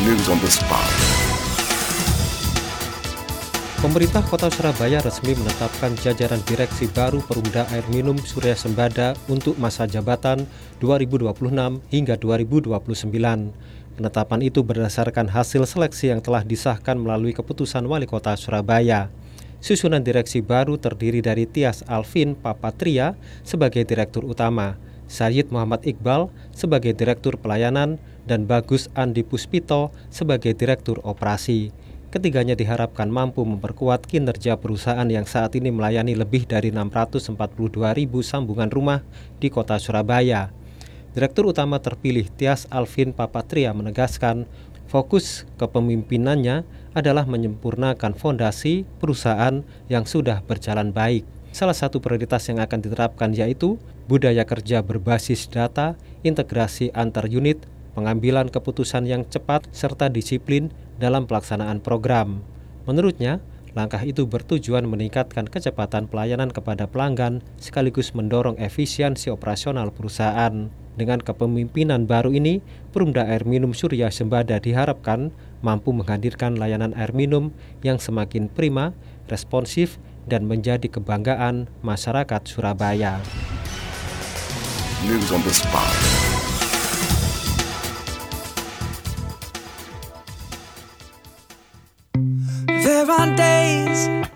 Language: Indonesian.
News on the spot. Pemerintah Kota Surabaya resmi menetapkan jajaran direksi baru Perumda Air Minum Surya Sembada untuk masa jabatan 2026 hingga 2029. Penetapan itu berdasarkan hasil seleksi yang telah disahkan melalui keputusan Wali Kota Surabaya. Susunan direksi baru terdiri dari Tias Alvin Papatria sebagai Direktur Utama, Sayyid Muhammad Iqbal sebagai Direktur Pelayanan, dan Bagus Andi Puspito sebagai Direktur Operasi. Ketiganya diharapkan mampu memperkuat kinerja perusahaan yang saat ini melayani lebih dari 642.000 sambungan rumah di Kota Surabaya. Direktur Utama terpilih Tias Alvin Papatria menegaskan fokus kepemimpinannya adalah menyempurnakan fondasi perusahaan yang sudah berjalan baik. Salah satu prioritas yang akan diterapkan yaitu budaya kerja berbasis data, integrasi antar unit, pengambilan keputusan yang cepat, serta disiplin dalam pelaksanaan program. Menurutnya, langkah itu bertujuan meningkatkan kecepatan pelayanan kepada pelanggan sekaligus mendorong efisiensi operasional perusahaan. Dengan kepemimpinan baru ini, Perumda Air Minum Surya Sembada diharapkan mampu menghadirkan layanan air minum yang semakin prima, responsif, dan menjadi kebanggaan masyarakat Surabaya. News on the spot. There are days